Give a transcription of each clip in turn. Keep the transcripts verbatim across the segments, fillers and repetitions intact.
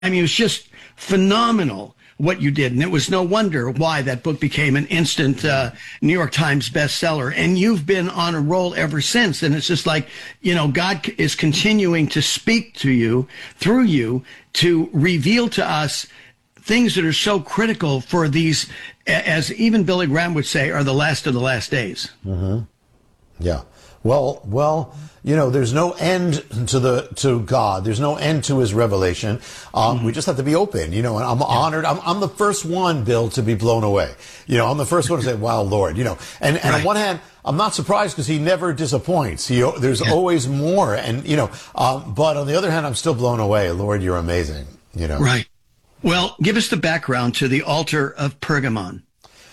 I mean, it was just phenomenal what you did. And it was no wonder why that book became an instant uh, New York Times bestseller. And you've been on a roll ever since. And it's just like, you know, God is continuing to speak to you through you to reveal to us things that are so critical for these, as even Billy Graham would say, are the last of the last days. Mm-hmm. Yeah. Well, well, you know, there's no end to the to God. There's no end to His revelation. Um, mm-hmm. We just have to be open, you know. And I'm yeah. honored. I'm, I'm the first one, Bill, to be blown away. You know, I'm the first one to say, "Wow, Lord," you know. And and right. on one hand, I'm not surprised because He never disappoints. He there's yeah. always more, and you know. Um, but on the other hand, I'm still blown away. Lord, You're amazing. You know. Right. Well, give us the background to the altar of Pergamon.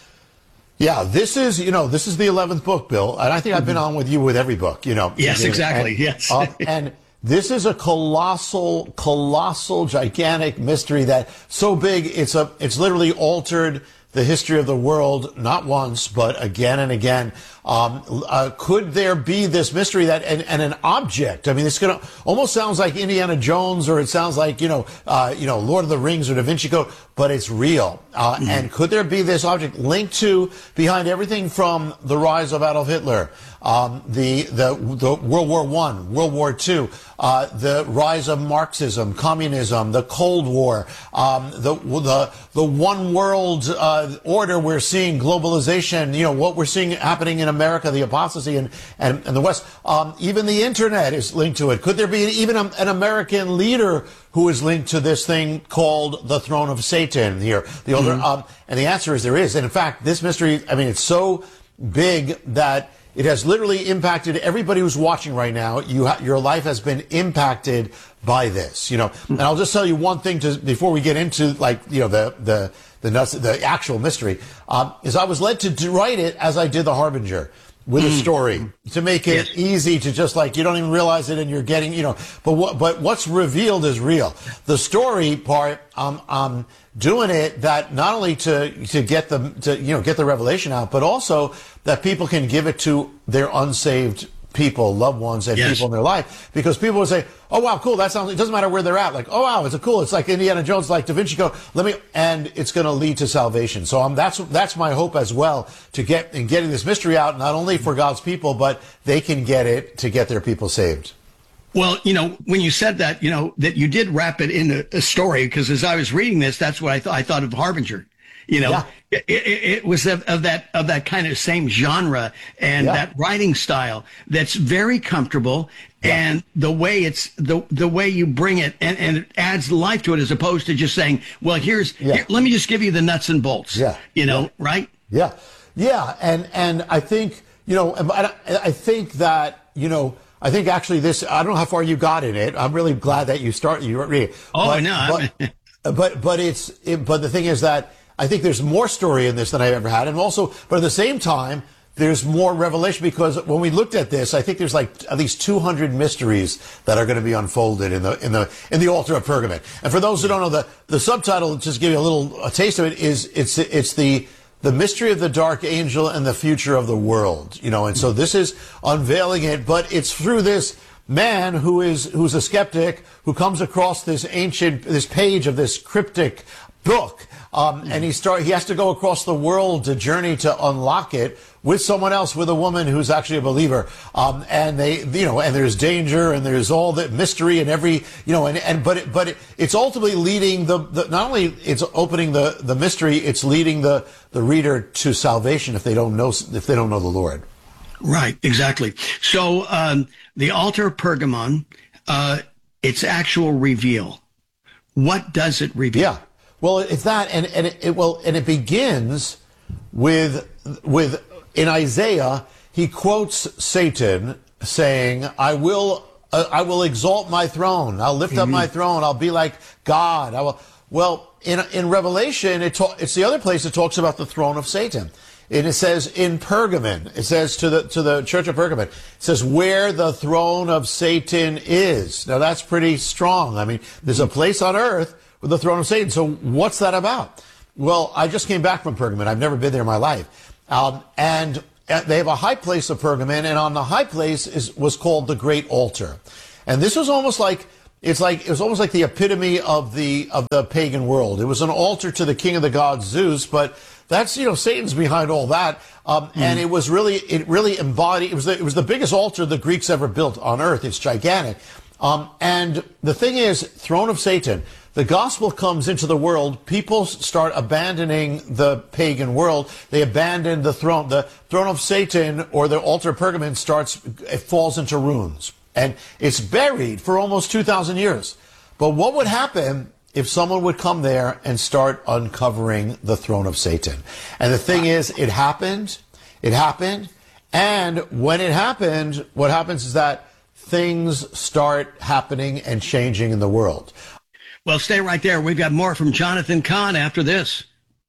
Yeah, this is, you know, this is the eleventh book, Bill, and I think I've been on with you with every book, you know. Yes, exactly, and, yes. uh, and this is a colossal, colossal, gigantic mystery that so big, it's a, it's literally altered the history of the world, not once, but again and again. Um, uh, could there be this mystery that, and, and an object? I mean, it's gonna, almost sounds like Indiana Jones, or it sounds like, you know, uh, you know, Lord of the Rings or Da Vinci Code, but it's real. Uh, mm-hmm. And could there be this object linked to, behind everything from the rise of Adolf Hitler, um, the, the, the World War One, World War Two, uh, the rise of Marxism, communism, the Cold War, um, the, the, the one world, uh, order we're seeing, globalization, you know, what we're seeing happening in America, the apostasy and, and, and the West, um, even the internet is linked to it. Could there be even a, an American leader who is linked to this thing called the throne of Satan here? The older, mm-hmm. um, and the answer is there is. And in fact, this mystery, I mean, it's so big that it has literally impacted everybody who's watching right now. You ha- your life has been impacted by this, you know. Mm-hmm. And I'll just tell you one thing to, before we get into, like, you know, the, the, the nuts, the actual mystery, um, is I was led to do, write it as I did The Harbinger, with a story, to make it yes. easy to just, like, you don't even realize it and you're getting, you know, but what, but what's revealed is real. The story part, um, um, doing it that not only to, to get the, to, you know, get the revelation out, but also that people can give it to their unsaved people, loved ones, and yes. people in their life, because people will say, "Oh wow, cool! That sounds." It doesn't matter where they're at. Like, "Oh wow, it's a cool." It's like Indiana Jones, like Da Vinci Code. Let me, and it's going to lead to salvation. So um, that's that's my hope as well, to get in getting this mystery out, not only for God's people, but they can get it to get their people saved. Well, you know, when you said that, you know, that you did wrap it in a, a story, because as I was reading this, that's what I thought. I thought of Harbinger. You know, yeah. it, it, it was of, of that of that kind of same genre and yeah. that writing style that's very comfortable, yeah. and the way it's the the way you bring it and, and it adds life to it, as opposed to just saying, well, here's yeah. here, let me just give you the nuts and bolts. Yeah, you know, yeah. right? Yeah, yeah, and and I think, you know, I, I think that, you know. I think actually this, I don't know how far you got in it. I'm really glad that you start, you read it. Oh, but, no. But, but, but it's, it, but the thing is that I think there's more story in this than I've ever had. And also, but at the same time, there's more revelation, because when we looked at this, I think there's like at least two hundred mysteries that are going to be unfolded in the, in the, in the altar of Pergamon. And for those who don't know, the, the subtitle, just give you a little a taste of it, is, it's, it's the, The mystery of the dark angel and the future of the world, you know, and so this is unveiling it, but it's through this man who is, who's a skeptic, who comes across this ancient, this page of this cryptic book, um, and he start, he has to go across the world to journey to unlock it with someone else, with a woman who's actually a believer, um, and they, you know, and there's danger and there's all the mystery and every, you know, and, and but it, but it, it's ultimately leading the, the not only it's opening the the mystery, it's leading the the reader to salvation if they don't know if they don't know the Lord. Right, exactly. So um, the altar of Pergamon, uh, its actual reveal. What does it reveal? Yeah, well, it's that, and and it, it well, and it begins with with. In Isaiah, he quotes Satan saying, I will, uh, I will exalt my throne. I'll lift mm-hmm. up my throne. I'll be like God. I will. Well, in, in Revelation, it ta- it's the other place it talks about the throne of Satan. And it says in Pergamon, it says to the, to the church of Pergamon, it says where the throne of Satan is. Now that's pretty strong. I mean, there's a place on earth with the throne of Satan. So what's that about? Well, I just came back from Pergamon. I've never been there in my life. Um, and they have a high place of Pergamon, and on the high place is, was called the Great Altar. And this was almost like It's like it was almost like the epitome of the of the pagan world. It was an altar to the king of the gods, Zeus, but that's, you know, Satan's behind all that. Um, mm. And it was really, it really embodied, it was the, it was the biggest altar the Greeks ever built on earth. It's gigantic. Um, and the thing is, throne of Satan, the gospel comes into the world, people start abandoning the pagan world, they abandon the throne, the throne of Satan or the altar of Pergamon starts, it falls into ruins. And it's buried for almost two thousand years. But what would happen if someone would come there and start uncovering the throne of Satan? And the thing is, it happened, it happened, and when it happened, what happens is that things start happening and changing in the world. Well, stay right there. We've got more from Jonathan Cahn after this.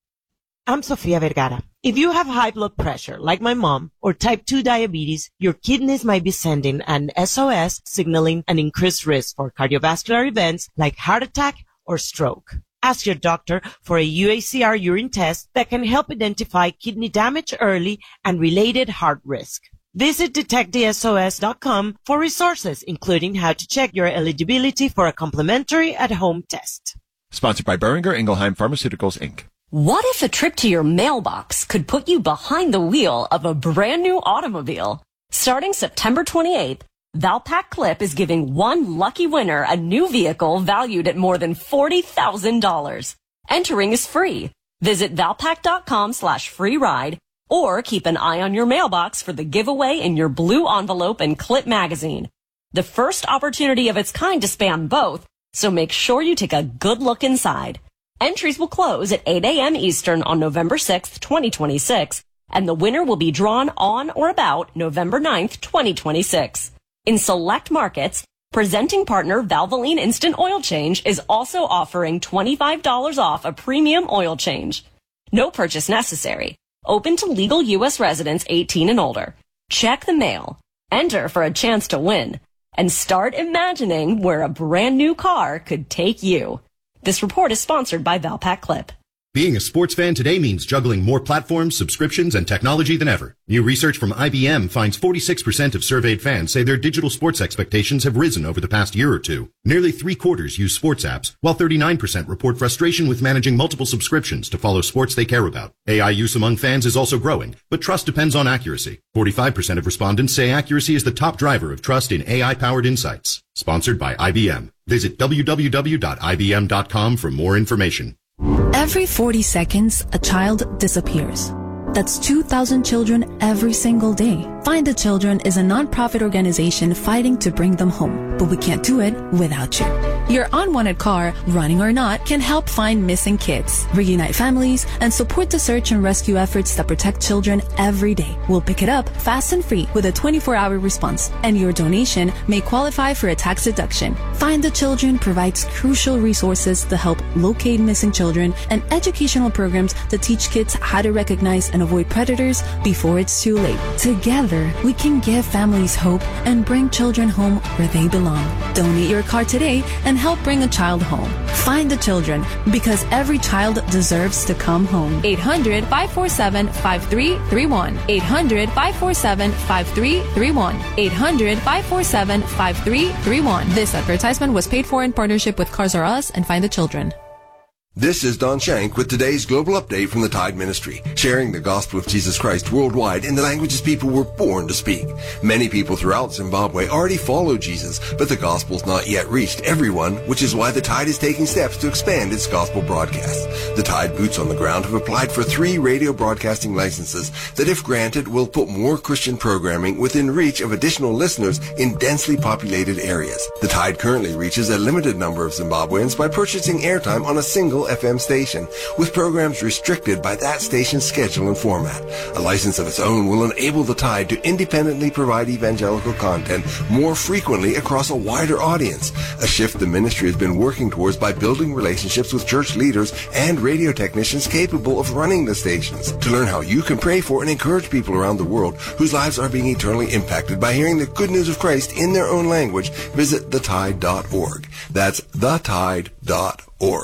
I'm Sofia Vergara. If you have high blood pressure, like my mom, or type two diabetes, your kidneys might be sending an S O S signaling an increased risk for cardiovascular events like heart attack or stroke. Ask your doctor for a U A C R urine test that can help identify kidney damage early and related heart risk. Visit detect the S O S dot com for resources, including how to check your eligibility for a complimentary at-home test. Sponsored by Boehringer Ingelheim Pharmaceuticals, Incorporated. What if a trip to your mailbox could put you behind the wheel of a brand new automobile? Starting September twenty-eighth, Valpak Clip is giving one lucky winner a new vehicle valued at more than forty thousand dollars. Entering is free. Visit valpak.com slash free ride or keep an eye on your mailbox for the giveaway in your blue envelope and Clip magazine. The first opportunity of its kind to span both, so make sure you take a good look inside. Entries will close at eight a.m. Eastern on November sixth, twenty twenty-six, and the winner will be drawn on or about November ninth, twenty twenty-six. In select markets, presenting partner Valvoline Instant Oil Change is also offering twenty-five dollars off a premium oil change. No purchase necessary. Open to legal U S residents eighteen and older. Check the mail. Enter for a chance to win. And start imagining where a brand new car could take you. This report is sponsored by Valpak Clip. Being a sports fan today means juggling more platforms, subscriptions, and technology than ever. New research from I B M finds forty-six percent of surveyed fans say their digital sports expectations have risen over the past year or two. Nearly three quarters use sports apps, while thirty-nine percent report frustration with managing multiple subscriptions to follow sports they care about. A I use among fans is also growing, but trust depends on accuracy. forty-five percent of respondents say accuracy is the top driver of trust in A I-powered insights. Sponsored by I B M. Visit w w w dot i b m dot com for more information. Every forty seconds, a child disappears. That's two thousand children every single day. Find the Children is a non-profit organization fighting to bring them home, but we can't do it without you. Your unwanted car, running or not, can help find missing kids, reunite families, and support the search and rescue efforts that protect children every day. We'll pick it up fast and free with a twenty-four hour response, and your donation may qualify for a tax deduction. Find the Children provides crucial resources to help locate missing children and educational programs that teach kids how to recognize and avoid predators before it's too late. Together, we can give families hope and bring children home where they belong. Donate your car today and help bring a child home. Find the Children, because every child deserves to come home. eight hundred, five four seven, five three three one. eight hundred, five four seven, five three three one. eight hundred, five four seven, five three three one. This advertisement was paid for in partnership with Cars R Us and Find the Children. This is Don Shank with today's global update from the Tide Ministry, sharing the gospel of Jesus Christ worldwide in the languages people were born to speak. Many people throughout Zimbabwe already follow Jesus, but the gospel's not yet reached everyone, which is why the Tide is taking steps to expand its gospel broadcasts. The Tide boots on the ground have applied for three radio broadcasting licenses that, if granted, will put more Christian programming within reach of additional listeners in densely populated areas. The Tide currently reaches a limited number of Zimbabweans by purchasing airtime on a single F M station, with programs restricted by that station's schedule and format. A license of its own will enable the Tide to independently provide evangelical content more frequently across a wider audience, a shift the ministry has been working towards by building relationships with church leaders and radio technicians capable of running the stations. To learn how you can pray for and encourage people around the world whose lives are being eternally impacted by hearing the good news of Christ in their own language, visit the tide dot org. That's the tide dot org.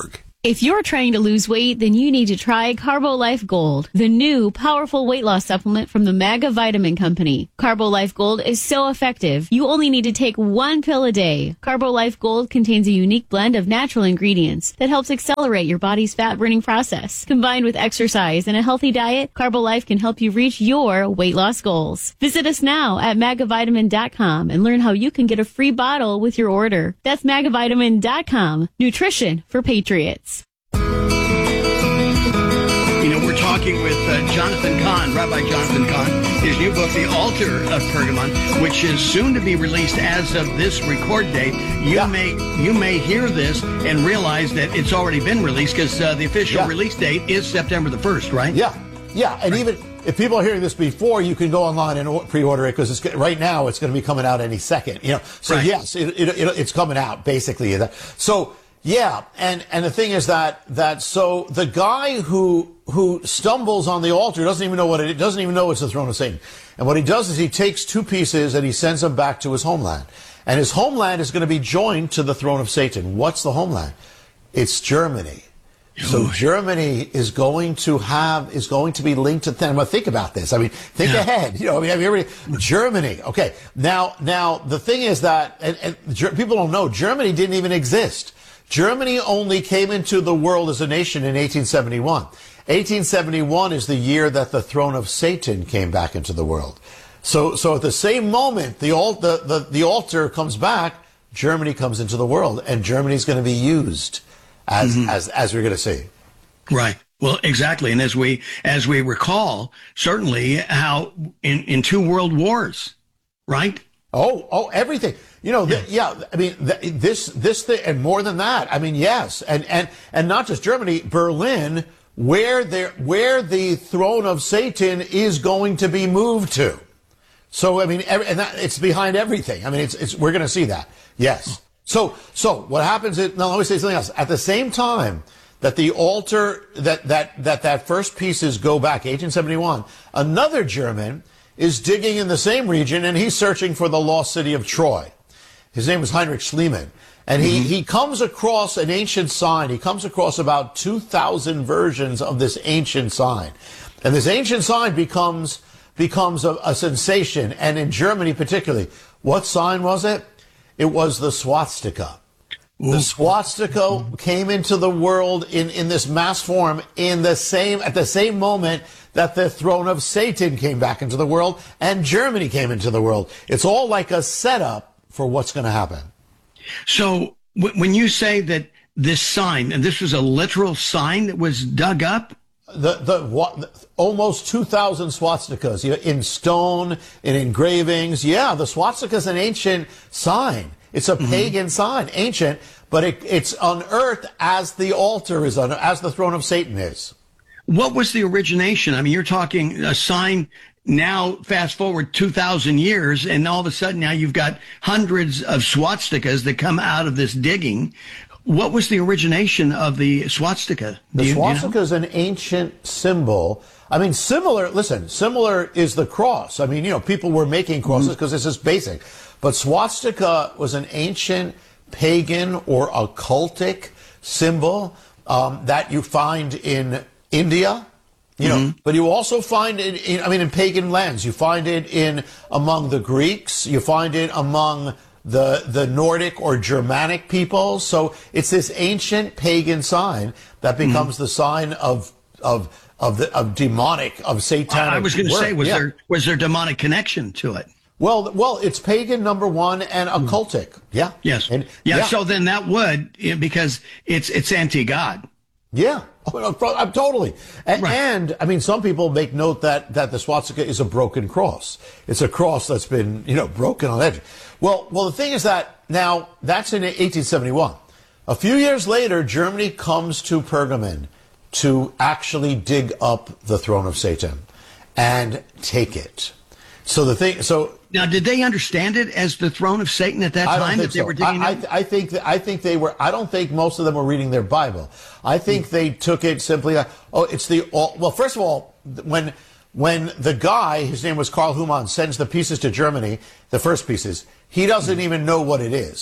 If you're trying to lose weight, then you need to try CarboLife Gold, the new powerful weight loss supplement from the Maga Vitamin Company. CarboLife Gold is so effective, you only need to take one pill a day. CarboLife Gold contains a unique blend of natural ingredients that helps accelerate your body's fat-burning process. Combined with exercise and a healthy diet, CarboLife can help you reach your weight loss goals. Visit us now at maga vitamin dot com and learn how you can get a free bottle with your order. That's maga vitamin dot com. Nutrition for Patriots. You know, we're talking with uh, Jonathan Cahn, Rabbi Jonathan Cahn, his new book, The Altar of Pergamon, which is soon to be released as of this record date. You yeah. may you may hear this and realize that it's already been released because uh, the official yeah. release date is September the first, right? Yeah, yeah, and right. even if people are hearing this before, you can go online and pre-order it because it's right now it's going to be coming out any second. You know, so right. yes, it, it, it, it's coming out basically. So. Yeah, and, and the thing is that, that so the guy who who stumbles on the altar doesn't even know what it doesn't even know it's the throne of Satan. And what he does is he takes two pieces and he sends them back to his homeland. And his homeland is going to be joined to the throne of Satan. What's the homeland? It's Germany. So Germany is going to have is going to be linked to them. Well, think about this. I mean, think yeah. ahead. You know, I mean, have you ever, Germany. Okay, now now the thing is that and, and people don't know Germany didn't even exist. Germany only came into the world as a nation in eighteen seventy-one. eighteen seventy-one is the year that the throne of Satan came back into the world. So, so at the same moment the, al- the, the, the altar comes back, Germany comes into the world, and Germany's going to be used as, mm-hmm. as, as we're going to see. Right. Well, exactly. And as we, as we recall, certainly how in, in two world wars, right? Oh, oh, everything. You know, th- yeah, I meing, th- this, this thing, and more than that. I mean, yes, and and and not just Germany, Berlin, where there, where the throne of Satan is going to be moved to. So, I mean, every, and that, it's behind everything. I mean, it's, it's we're going to see that. Yes. So, so what happens is, now let me say something else. At the same time that the altar, that that that that first pieces go back, eighteen seventy-one, another German is digging in the same region, and he's searching for the lost city of Troy. His name was Heinrich Schliemann. And he, mm-hmm. he comes across an ancient sign. He comes across about two thousand versions of this ancient sign. And this ancient sign becomes becomes a, a sensation. And in Germany particularly, what sign was it? It was the swastika. Ooh. The swastika mm-hmm. came into the world in, in this mass form in the same at the same moment that the throne of Satan came back into the world and Germany came into the world. It's all like a setup for what's going to happen. So w- when you say that this sign, and this was a literal sign that was dug up? The, the, what, the almost two thousand swastikas in stone, in engravings. Yeah, the swastika is an ancient sign. It's a mm-hmm. pagan sign, ancient, but it, it's unearthed as the altar is, un- as the throne of Satan is. What was the origination? I mean, you're talking a sign. Now, fast forward two thousand years, and all of a sudden now you've got hundreds of swastikas that come out of this digging. What was the origination of the swastika? The you, swastika you know? is an ancient symbol. I mean, similar, listen, similar is the cross. I mean, you know, people were making crosses because mm-hmm. this is basic. But swastika was an ancient pagan or occultic symbol um, that you find in India. You know, mm-hmm. but you also find it in, I mean, in pagan lands. You find it in among the Greeks. You find it among the the Nordic or Germanic peoples. So it's this ancient pagan sign that becomes mm-hmm. the sign of of of the of demonic of satanic. I was going to say, was yeah. there was there demonic connection to it? Well, well, it's pagan number one and occultic. Mm-hmm. Yeah. Yes. And, yeah, yeah. So then that would because it's it's anti-God. Yeah. I'm totally. And, right. and, I mean, some people make note that, that the swastika is a broken cross. It's a cross that's been, you know, broken on edge. Well, well, the thing is that now that's in eighteen seventy-one. A few years later, Germany comes to Pergamon to actually dig up the throne of Satan and take it. So the thing, so now, did they understand it as the throne of Satan at that time that they so. were digging I, it? I, I think that, I think they were. I don't think most of them were reading their Bible. I think mm. they took it simply. Like, oh, it's the well. First of all, when when the guy, his name was Karl Humann, sends the pieces to Germany, the first pieces, he doesn't mm. even know what it is.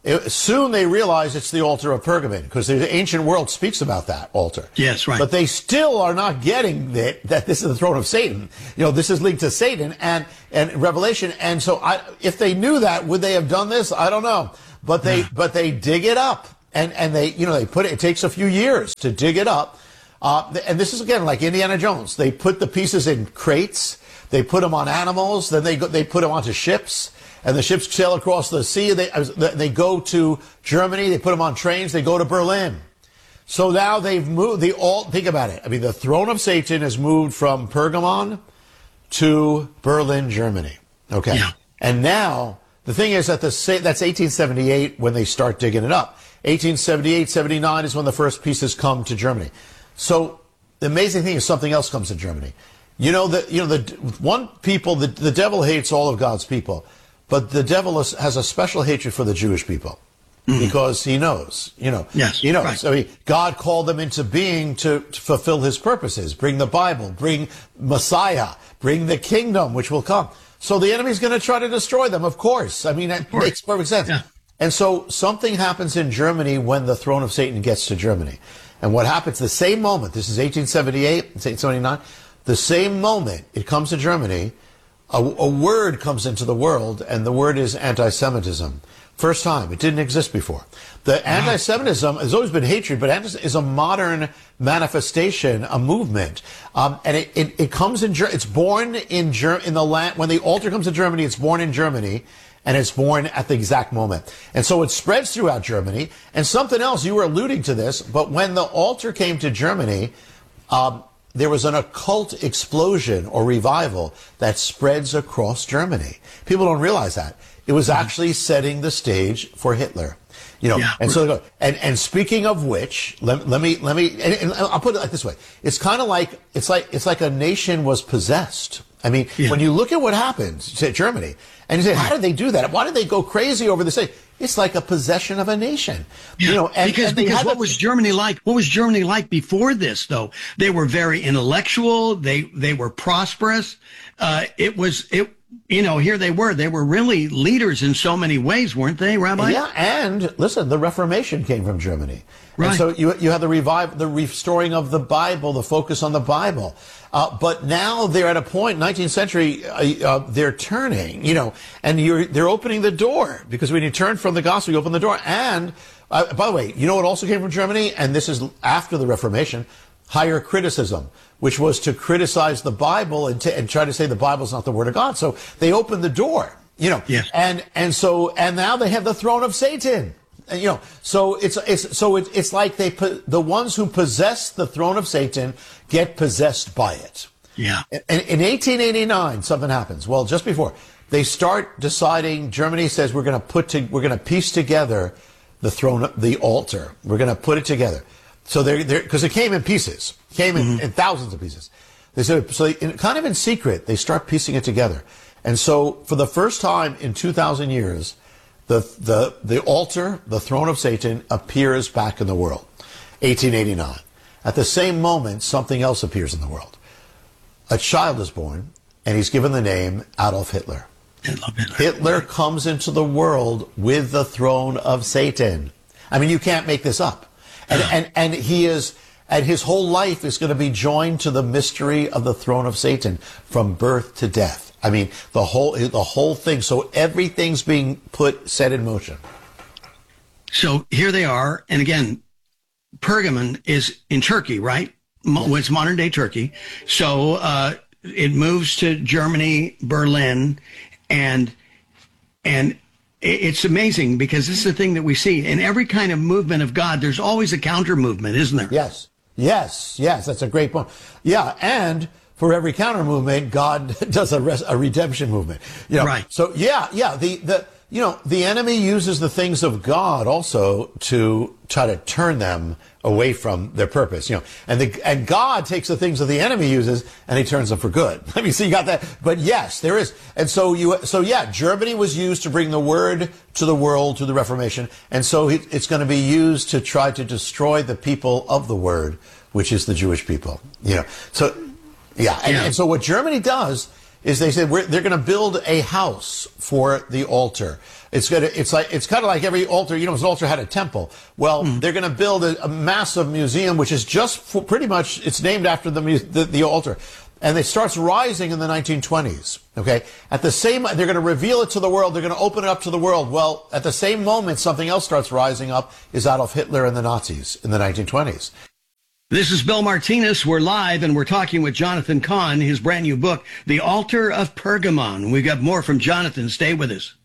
it, soon they realize it's the altar of Pergamon, because the ancient world speaks about that altar. Yes, right. But they still are not getting that, that this is the throne of Satan. You know, this is linked to Satan and, and Revelation. And so I, if they knew that, would they have done this? I don't know. But they, yeah. but they dig it up. And, and they, you know, they put it, it takes a few years to dig it up. Uh, and this is, again, like Indiana Jones. They put the pieces in crates. They put them on animals. Then they go, they put them onto ships. And the ships sail across the sea. They, they go to Germany. They put them on trains. They go to Berlin. So now they've moved, the all, think about it. I mean, the throne of Satan has moved from Pergamon to Berlin, Germany. Okay. Yeah. And now, the thing is that the, that's eighteen seventy-eight when they start digging it up. eighteen seventy-eight, seventy-nine is when the first pieces come to Germany. So the amazing thing is something else comes to Germany. You know that, you know, the one people, the, the devil hates all of God's people, but the devil is, has a special hatred for the Jewish people. Mm-hmm. Because he knows, you know, yes, he knows. Right. I mean, God called them into being to, to fulfill his purposes, bring the Bible, bring Messiah, bring the kingdom, which will come. So the enemy's going to try to destroy them, of course. I mean, it makes perfect sense. Yeah. And so something happens in Germany when the throne of Satan gets to Germany. And what happens the same moment, this is eighteen seventy-eight, eighteen seventy-nine, the same moment it comes to Germany, a, a word comes into the world, and the word is anti-Semitism. First time. It didn't exist before. The anti-Semitism has always been hatred, but anti is a modern manifestation, a movement. Um, and it, it, it comes in, it's born in, Ger in the land, when the altar comes to Germany, it's born in Germany, and it's born at the exact moment. And so it spreads throughout Germany. And something else, you were alluding to this, but when the altar came to Germany, um, there was an occult explosion or revival that spreads across Germany. People don't realize that. It was actually setting the stage for Hitler. You know, yeah, and so, and, and speaking of which, let, let me, let me, and, and I'll put it like this way. It's kind of like, it's like, it's like a nation was possessed. I mean, yeah. when you look at what happened to Germany, and you say, how did they do that? Why did they go crazy over this thing? It's like a possession of a nation. Yeah, you know, and, because, and because what the, was Germany like? What was Germany like before this, though? They were very intellectual. They, they were prosperous. Uh, it was, it, you know, here they were. They were really leaders in so many ways, weren't they, Rabbi? Yeah, and listen, the Reformation came from Germany. Right. And so you, you have the revive, the restoring of the Bible, the focus on the Bible. Uh, but now they're at a point, nineteenth century, uh, uh, they're turning, you know, and you're, they're opening the door, because when you turn from the gospel, you open the door. And, uh, by the way, you know what also came from Germany? And this is after the Reformation, higher criticism, which was to criticize the Bible and, to, and try to say the Bible's not the Word of God. So they opened the door, you know, yes. and, and so, and now they have the throne of Satan. And, you know, so it's, it's, so it, it's like they put, the ones who possess the throne of Satan get possessed by it. Yeah. And in eighteen eighty-nine, something happens. Well, just before they start deciding, Germany says, we're going to put to, we're going to piece together the throne, the altar. We're going to put it together. So they're, they're, cause it came in pieces, came in, mm-hmm. in thousands of pieces. They said, so they, in, kind of in secret, they start piecing it together. And so for the first time in two thousand years, the, the, the altar, the throne of Satan, appears back in the world. eighteen eighty-nine. At the same moment, something else appears in the world. A child is born, and he's given the name Adolf Hitler. Hitler. Hitler comes into the world with the throne of Satan. I mean, you can't make this up. And, and, and he is, and his whole life is going to be joined to the mystery of the throne of Satan from birth to death. I mean, the whole, the whole thing. So everything's being put, set in motion. So here they are. And again, Pergamon is in Turkey, right? Mo- it's modern day Turkey. So, uh, it moves to Germany, Berlin, and, and, it's amazing, because this is the thing that we see in every kind of movement of God. There's always a counter movement, isn't there? Yes, yes, yes. That's a great point. Yeah, and for every counter movement, God does a, res- a redemption movement. You know, right. So yeah, yeah. The the you know the enemy uses the things of God also to try to turn them away from their purpose. You know, and the and God takes the things that the enemy uses and he turns them for good. I mean, so you got that. But yes, there is. And so you so yeah, Germany was used to bring the word to the world through the Reformation, and so it, it's going to be used to try to destroy the people of the word, which is the Jewish people. You know, so yeah, and, yeah. and so what Germany does is they said we're, they're going to build a house for the altar. It's gonna, it's like, it's kind of like every altar, you know, an altar had a temple. Well, mm. they're going to build a, a massive museum, which is just for pretty much, it's named after the, the, the altar. And it starts rising in the nineteen twenties. Okay. At the same, they're going to reveal it to the world. They're going to open it up to the world. Well, at the same moment, something else starts rising up is Adolf Hitler and the Nazis in the nineteen twenties. This is Bill Martinez. We're live, and we're talking with Jonathan Cahn, his brand new book, The Altar of Pergamon. We've got more from Jonathan. Stay with us.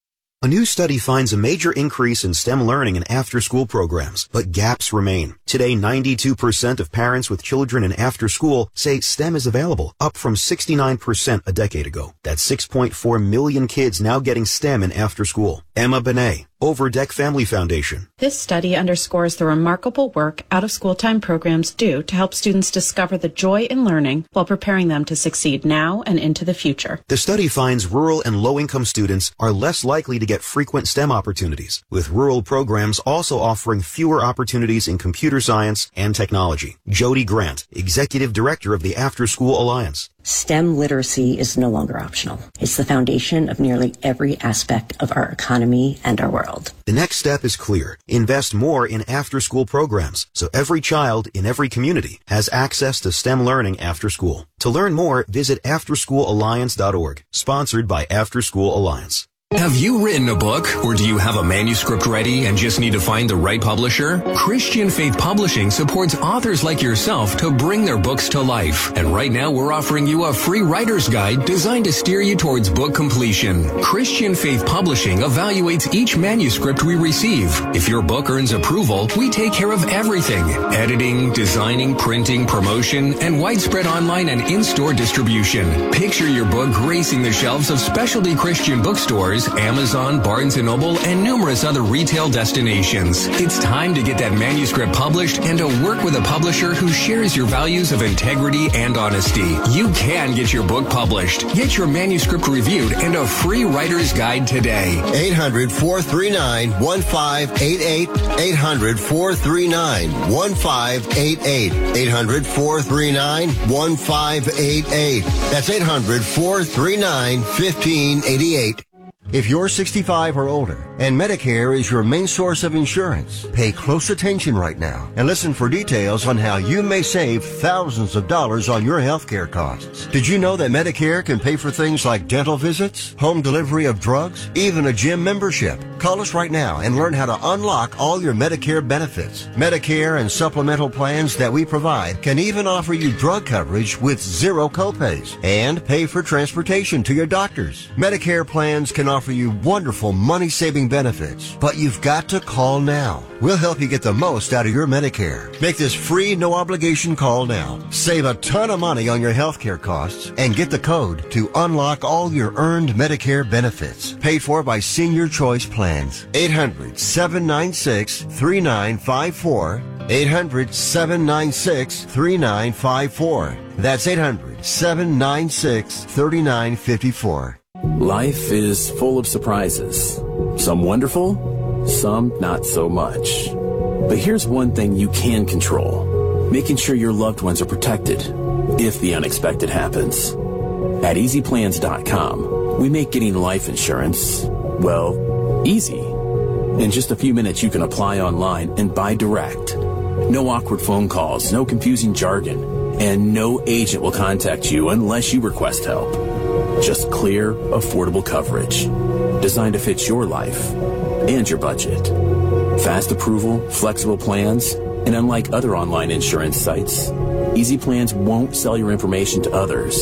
A new study finds a major increase in STEM learning in after-school programs, but gaps remain. Today, ninety-two percent of parents with children in after-school say STEM is available, up from sixty-nine percent a decade ago. That's six point four million kids now getting STEM in after-school. Emma Benet, Overdeck Family Foundation. This study underscores the remarkable work out-of-school time programs do to help students discover the joy in learning while preparing them to succeed now and into the future. The study finds rural and low-income students are less likely to get frequent STEM opportunities, with rural programs also offering fewer opportunities in computer science and technology. Jody Grant, Executive Director of the After School Alliance. STEM literacy is no longer optional. It's the foundation of nearly every aspect of our economy and our world. The next step is clear. Invest more in after-school programs so every child in every community has access to STEM learning after school. To learn more, visit after school alliance dot org, sponsored by After School Alliance. Have you written a book, or do you have a manuscript ready and just need to find the right publisher? Christian Faith Publishing supports authors like yourself to bring their books to life. And right now we're offering you a free writer's guide designed to steer you towards book completion. Christian Faith Publishing evaluates each manuscript we receive. If your book earns approval, we take care of everything: editing, designing, printing, promotion, and widespread online and in-store distribution. Picture your book gracing the shelves of specialty Christian bookstores, Amazon, Barnes and Noble, and numerous other retail destinations. It's time to get that manuscript published and to work with a publisher who shares your values of integrity and honesty. You can get your book published. Get your manuscript reviewed and a free writer's guide today. eight hundred, four three nine, one five eight eight. eight hundred, four three nine, one five eight eight. eight hundred, four three nine, one five eight eight. That's eight hundred, four three nine, one five eight eight. If you're sixty-five or older and Medicare is your main source of insurance, pay close attention right now and listen for details on how you may save thousands of dollars on your health care costs. Did you know that Medicare can pay for things like dental visits, home delivery of drugs, even a gym membership? Call us right now and learn how to unlock all your Medicare benefits. Medicare and supplemental plans that we provide can even offer you drug coverage with zero copays and pay for transportation to your doctors. Medicare plans can offer you wonderful money-saving benefits, but you've got to call now. We'll help you get the most out of your Medicare. Make this free, no-obligation call now. Save a ton of money on your health care costs and get the code to unlock all your earned Medicare benefits, paid for by Senior Choice Plans. eight hundred, seven nine six, three nine five four. eight hundred, seven nine six, three nine five four. That's eight hundred, seven nine six, three nine five four. Life is full of surprises. Some wonderful, some not so much. But here's one thing you can control: making sure your loved ones are protected if the unexpected happens. At easy plans dot com, we make getting life insurance, well, easy. In just a few minutes, you can apply online and buy direct. No awkward phone calls, no confusing jargon, and no agent will contact you unless you request help. Just clear, affordable coverage designed to fit your life and your budget. Fast approval, flexible plans, and unlike other online insurance sites, Easy Plans won't sell your information to others.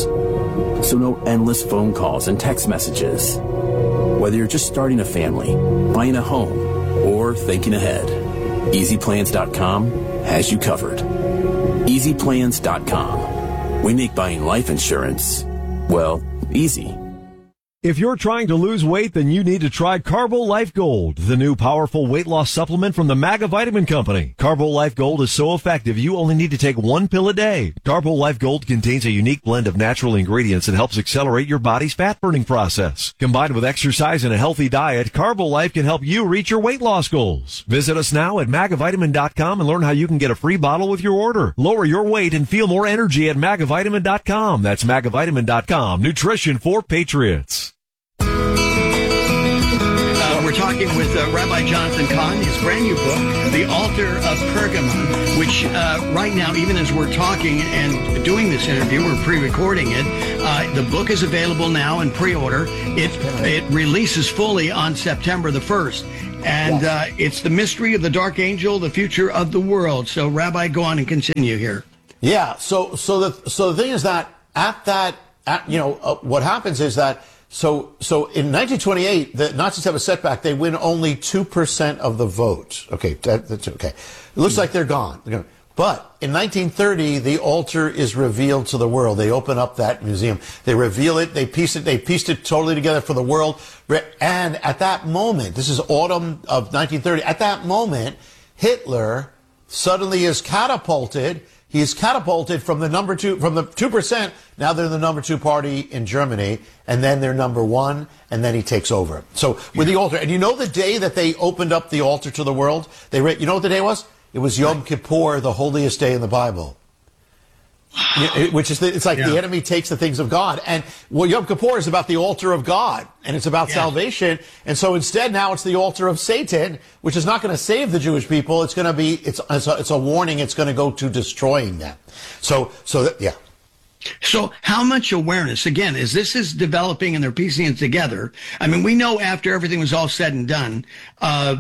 So no endless phone calls and text messages. Whether you're just starting a family, buying a home, or thinking ahead, easy plans dot com has you covered. easy plans dot com. We make buying life insurance, well, easy. If you're trying to lose weight, then you need to try Carbo Life Gold, the new powerful weight loss supplement from the Maga Vitamin Company. Carbo Life Gold is so effective, you only need to take one pill a day. Carbo Life Gold contains a unique blend of natural ingredients that helps accelerate your body's fat burning process. Combined with exercise and a healthy diet, Carbo Life can help you reach your weight loss goals. Visit us now at maga vitamin dot com and learn how you can get a free bottle with your order. Lower your weight and feel more energy at maga vitamin dot com. That's maga vitamin dot com. Nutrition for Patriots. Uh, we're talking with uh, Rabbi Jonathan Cahn, his brand new book, The Altar of Pergamon, which uh, right now, even as we're talking and doing this interview, we're pre-recording it. Uh, the book is available now in pre-order. It, it releases fully on September the first. And yes. uh, it's the mystery of the dark angel, the future of the world. So, Rabbi, go on and continue here. Yeah. So, so the so the thing is that at that, at, you know, uh, what happens is that so so in nineteen twenty-eight, the Nazis have a setback. They win only two percent of the vote. Okay, that, that's okay. It looks mm-hmm. like they're gone. They're gone. But in nineteen thirty, the altar is revealed to the world. They open up that museum. They reveal it. They piece it. They pieced it totally together for the world. And at that moment, this is autumn of nineteen thirty. At that moment, Hitler suddenly is catapulted. He is catapulted from the number two, from the two percent. Now they're the number two party in Germany, and then they're number one, and then he takes over. So with the altar, and you know the day that they opened up the altar to the world, they, you know what the day was? It was Yom Kippur, the holiest day in the Bible. Which is, the, it's like yeah. the enemy takes the things of God. And well, Yom Kippur is about the altar of God, and it's about yeah. salvation. And so instead now it's the altar of Satan, which is not going to save the Jewish people. It's going to be, it's, it's, a, it's a warning. It's going to go to destroying them. So, so that, yeah. So how much awareness, again, as this is developing and they're piecing it together, I mean, we know after everything was all said and done, uh,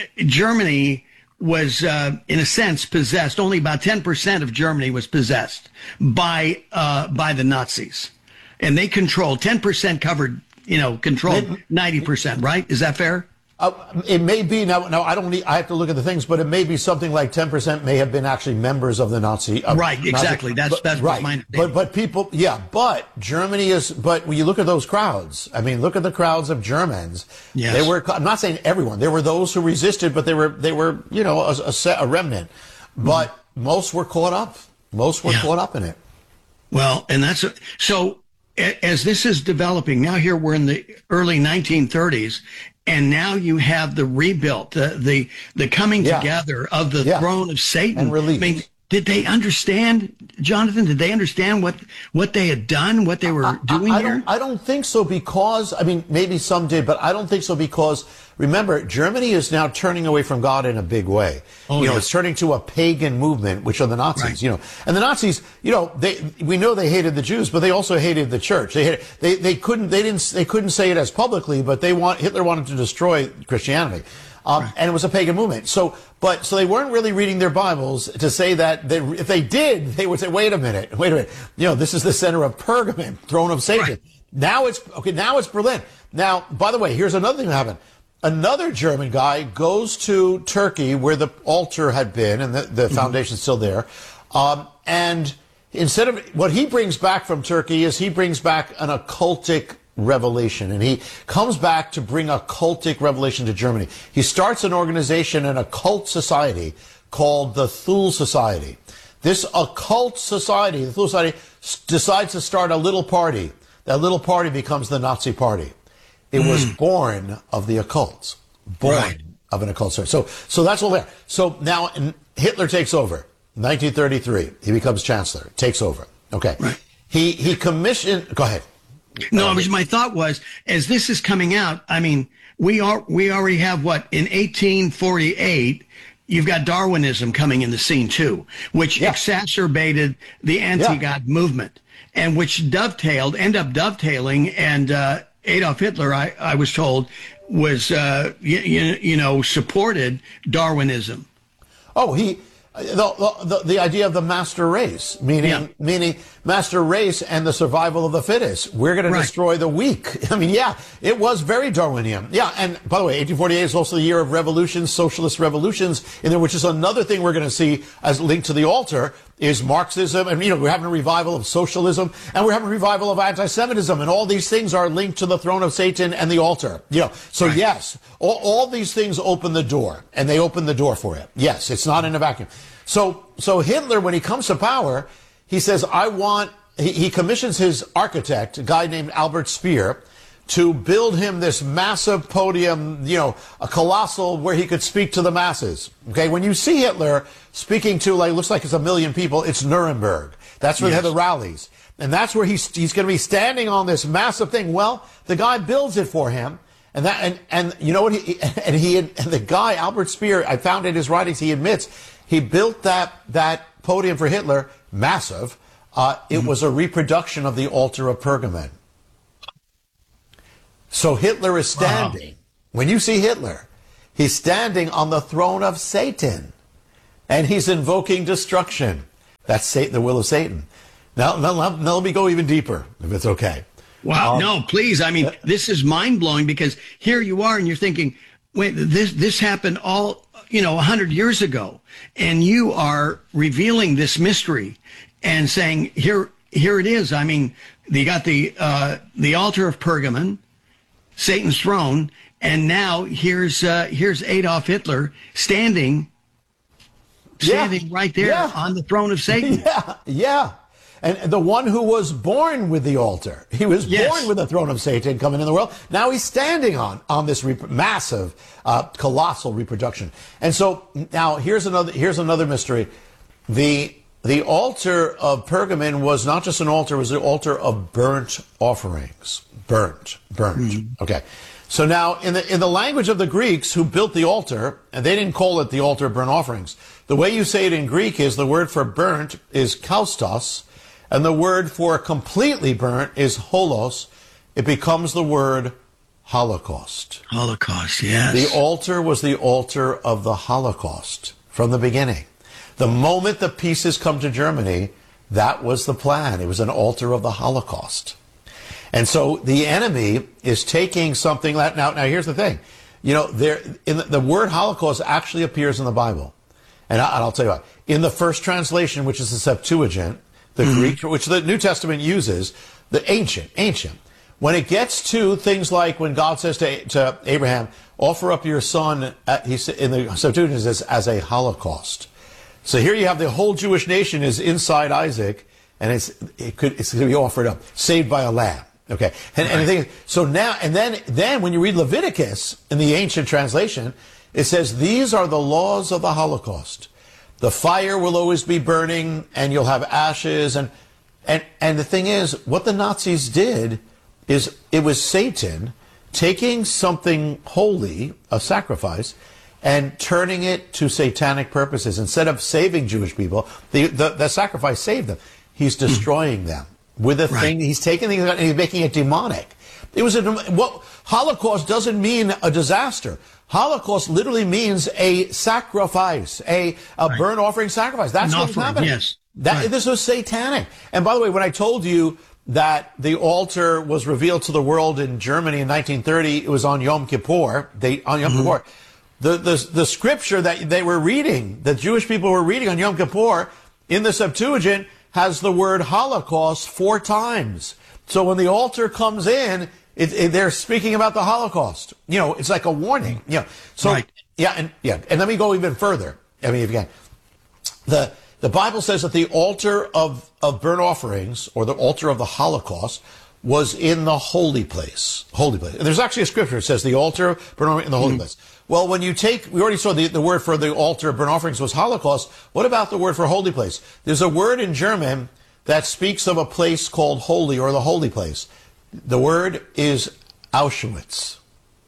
Germany was, uh, in a sense, possessed. Only about ten percent of Germany was possessed by, uh, by the Nazis. And they controlled, ten percent covered, you know, controlled ninety percent, right? Is that fair? Uh, it may be, now, now I don't need, I have to look at the things, but it may be something like ten percent may have been actually members of the Nazi. Uh, right, exactly. Nazi, that's, that's right. mine. But, but people, yeah, but Germany is, but when you look at those crowds, I mean, look at the crowds of Germans. Yes. They were, I'm not saying everyone, there were those who resisted, but they were, they were, you know, a, a, set, a remnant. But mm. most were caught up. Most were yeah. caught up in it. Well, and that's, a, so as this is developing, now here we're in the early nineteen thirties, and now you have the rebuilt, the the, the coming yeah. together of the yeah. throne of Satan. And release. I mean, did they understand, Jonathan? Did they understand what, what they had done, what they were I, doing I, I here? Don't, I don't think so because, I mean, maybe some did, but I don't think so because, remember, Germany is now turning away from God in a big way. Oh, you know, yeah. it's turning to a pagan movement, which are the Nazis, right. you know. And the Nazis, you know, they, we know they hated the Jews, but they also hated the church. They hated, they, they couldn't, they didn't, they couldn't say it as publicly, but they want, Hitler wanted to destroy Christianity. Um, right. And it was a pagan movement. So, but, so they weren't really reading their Bibles to say that they, if they did, they would say, wait a minute, wait a minute. You know, this is the center of Pergamon, throne of Satan. Right. Now it's, okay, now it's Berlin. Now, by the way, here's another thing that happened. Another German guy goes to Turkey where the altar had been and the, the mm-hmm. foundation's still there. Um, and instead of, what he brings back from Turkey is he brings back an occultic revelation, and he comes back to bring a cultic revelation to Germany. He starts an organization, an occult society called the Thule Society. This occult society, the Thule Society, decides to start a little party. That little party becomes the Nazi Party. It mm. was born of the occult, born right. of an occult society. So, so that's all there. So now Hitler takes over. nineteen thirty-three, he becomes chancellor, takes over. Okay. Right. He he commissioned. Go ahead. No, was, my thought was, as this is coming out, I mean, we are we already have what in eighteen forty-eight. You've got Darwinism coming in the scene too, which yeah. exacerbated the anti-God yeah. movement, and which dovetailed, end up dovetailing, and uh, Adolf Hitler, I, I was told, was uh, you, you know supported Darwinism. Oh, he. The, the, the idea of the master race, meaning, yeah. meaning master race and the survival of the fittest. We're going right. to destroy the weak. I mean, yeah, it was very Darwinian. Yeah. And by the way, eighteen forty-eight is also the year of revolutions, socialist revolutions, in there, which is another thing we're going to see as linked to the altar. is Marxism, and you know we're having a revival of socialism, and we're having a revival of anti-Semitism, and all these things are linked to the throne of Satan and the altar. You know, so right. yes, all, all these things open the door, and they open the door for it. Yes, it's not in a vacuum. So, so Hitler, when he comes to power, he says, "I want." He, he commissions his architect, a guy named Albert Speer, to build him this massive podium, you know, a colossal, where he could speak to the masses. Okay, when you see Hitler speaking to, like, looks like it's a million people, it's Nuremberg. That's where yes. they have the rallies. And that's where he's, he's going to be standing on this massive thing. Well, the guy builds it for him. And that, and, and you know what he, and he, and the guy, Albert Speer, I found in his writings, he admits, he built that, that podium for Hitler, massive. Uh, it mm-hmm. was a reproduction of the altar of Pergamon. So Hitler is standing. Wow. When you see Hitler, he's standing on the throne of Satan, and he's invoking destruction. That's Satan, the will of Satan. Now, now, now let me go even deeper, if it's okay. Wow, um, no, please. I mean, uh, this is mind-blowing, because here you are, and you're thinking, wait, this this happened all, you know, one hundred years ago, and you are revealing this mystery and saying, here, here it is. I mean, you got the uh, the altar of Pergamon, Satan's throne, and now here's uh, here's Adolf Hitler standing, standing yeah, right there yeah. on the throne of Satan. Yeah, yeah. And the one who was born with the altar, he was yes. born with the throne of Satan coming in the world. Now he's standing on on this rep- massive, uh, colossal reproduction. And so now here's another here's another mystery. The the altar of Pergamon was not just an altar; it was the altar of burnt offerings. Burnt, burnt. Mm-hmm. Okay. So now, in the in the language of the Greeks who built the altar, and they didn't call it the altar of burnt offerings. The way you say it in Greek is the word for burnt is kaustos, and the word for completely burnt is holos. It becomes the word Holocaust. Holocaust, yes. The altar was the altar of the Holocaust from the beginning. The moment the pieces come to Germany, that was the plan. It was an altar of the Holocaust. And so the enemy is taking something that, now, now here's the thing. You know, there, in the, the word Holocaust actually appears in the Bible. And, I, and I'll tell you what, in the first translation, which is the Septuagint, the mm-hmm. Greek, which the New Testament uses, the ancient, ancient. When it gets to things like when God says to, to Abraham, offer up your son, at, he, in the Septuagint it says, as a holocaust. So here you have the whole Jewish nation is inside Isaac, and it's, it could, it's going to be offered up, saved by a lamb. Okay. And, right. and the thing is, so now, and then, then when you read Leviticus in the ancient translation, it says, these are the laws of the Holocaust. The fire will always be burning, and you'll have ashes. And, and, and the thing is, what the Nazis did is it was Satan taking something holy, a sacrifice, and turning it to satanic purposes. Instead of saving Jewish people, the, the, the sacrifice saved them. He's destroying mm. them with a right. thing. He's taking things and he's making it demonic. It was a, what Holocaust doesn't mean a disaster. Holocaust literally means a sacrifice, a, a right. burnt offering sacrifice. That's An what was offering, happening. Yes. That, right. This was satanic. And by the way, when I told you that the altar was revealed to the world in Germany in nineteen thirty, it was on Yom Kippur. They, on Yom mm-hmm. Kippur. The, the, the scripture that they were reading, the Jewish people were reading on Yom Kippur, in the Septuagint, has the word Holocaust four times. So when the altar comes in, It, it, they're speaking about the Holocaust. You know, it's like a warning. You know, so right. yeah, and yeah, and let me go even further. I mean, if you can, the the Bible says that the altar of of burnt offerings, or the altar of the Holocaust, was in the holy place. Holy place. And there's actually a scripture that says the altar of burnt offerings in the holy mm-hmm. place. Well, when you take, we already saw the, the word for the altar of burnt offerings was Holocaust. What about the word for holy place? There's a word in German that speaks of a place called holy, or the holy place. The word is Auschwitz.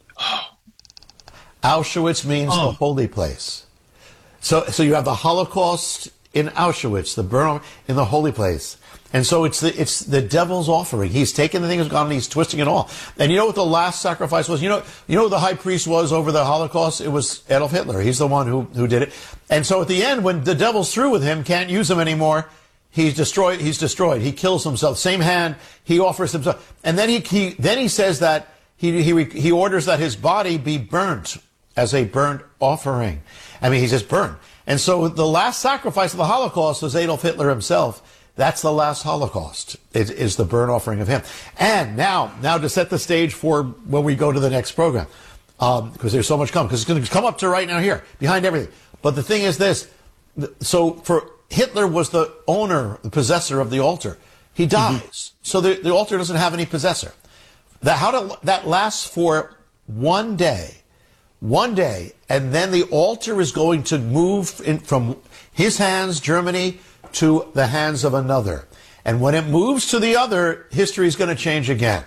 Auschwitz means oh. the holy place. So, so you have the Holocaust in Auschwitz, the burn in the holy place. And so it's the, it's the devil's offering. He's taking the thing that's gone and he's twisting it all. And you know what the last sacrifice was? You know, you know who the high priest was over the Holocaust? It was Adolf Hitler. He's the one who, who did it. And so at the end, when the devil's through with him, can't use him anymore, He's destroyed. He's destroyed. He kills himself. Same hand. He offers himself, and then he, he then he says that he he he orders that his body be burnt as a burnt offering. I mean, he says burnt, And so the last sacrifice of the Holocaust was Adolf Hitler himself. That's the last Holocaust, is, is the burnt offering of him. And now, now to set the stage for when we go to the next program, um, because there's so much coming, because it's going to come up to right now here, behind everything. But the thing is this, so for Hitler was the owner, the possessor of the altar. He dies. Mm-hmm. So the, the altar doesn't have any possessor. That, how to, that lasts for one day. One day, and then the altar is going to move in from his hands, Germany, to the hands of another. And when it moves to the other, history is going to change again.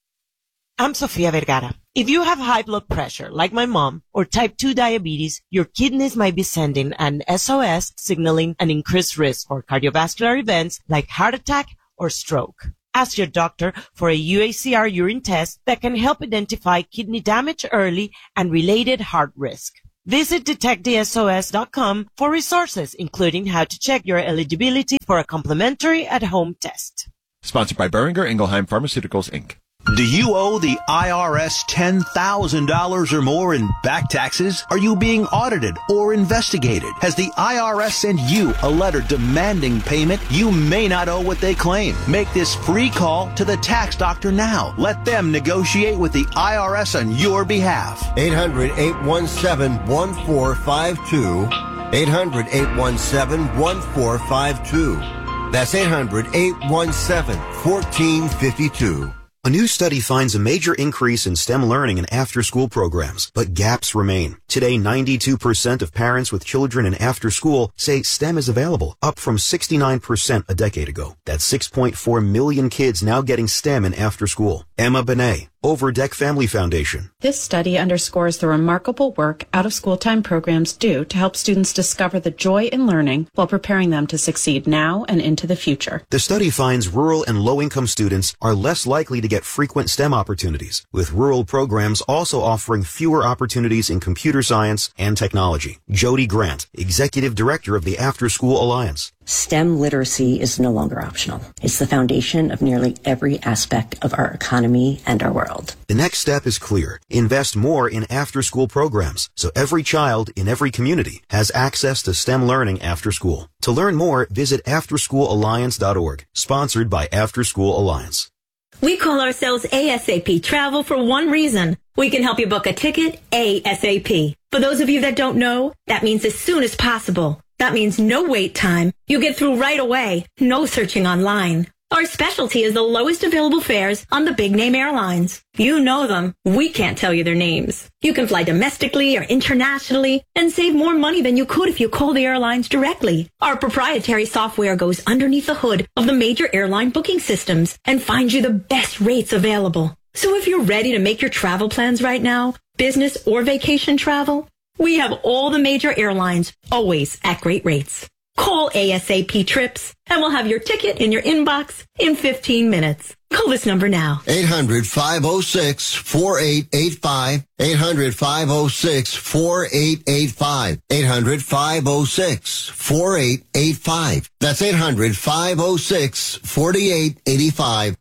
I'm Sofia Vergara. If you have high blood pressure, like my mom, or type two diabetes, your kidneys might be sending an S O S signaling an increased risk for cardiovascular events like heart attack or stroke. Ask your doctor for a U A C R urine test that can help identify kidney damage early and related heart risk. Visit detect the S O S dot com for resources, including how to check your eligibility for a complimentary at-home test. Sponsored by Boehringer Ingelheim Pharmaceuticals, Incorporated. Do you owe the I R S ten thousand dollars or more in back taxes? Are you being audited or investigated? Has the I R S sent you a letter demanding payment? You may not owe what they claim. Make this free call to the tax doctor now. Let them negotiate with the I R S on your behalf. eight hundred, eight one seven, one four five two. eight hundred, eight one seven, one four five two. That's eight hundred, eight one seven, one four five two. A new study finds a major increase in STEM learning and after-school programs, but gaps remain. Today, ninety-two percent of parents with children in after-school say STEM is available, up from sixty-nine percent a decade ago. That's six point four million kids now getting STEM in after-school. Emma Benet, Overdeck Family Foundation. This study underscores the remarkable work out-of-school time programs do to help students discover the joy in learning while preparing them to succeed now and into the future. The study finds rural and low-income students are less likely to get frequent STEM opportunities, with rural programs also offering fewer opportunities in computer science and technology. Jody Grant, Executive Director of the After School Alliance. STEM literacy is no longer optional. It's the foundation of nearly every aspect of our economy and our world. The next step is clear. Invest more in after-school programs so every child in every community has access to STEM learning after school. To learn more, visit after school alliance dot org, sponsored by After School Alliance. We call ourselves A S A P Travel for one reason. We can help you book a ticket ASAP. For those of you that don't know, that means as soon as possible. That means no wait time. You get through right away. No searching online. Our specialty is the lowest available fares on the big name airlines. You know them. We can't tell you their names. You can fly domestically or internationally and save more money than you could if you call the airlines directly. Our proprietary software goes underneath the hood of the major airline booking systems and finds you the best rates available. So if you're ready to make your travel plans right now, business or vacation travel, we have all the major airlines, always at great rates. Call A S A P Trips, and we'll have your ticket in your inbox in fifteen minutes. Call this number now. eight hundred, five oh six, four eight eight five. eight hundred, five oh six, four eight eight five. eight hundred, five oh six, four eight eight five. That's eight hundred, five oh six, four eight eight five.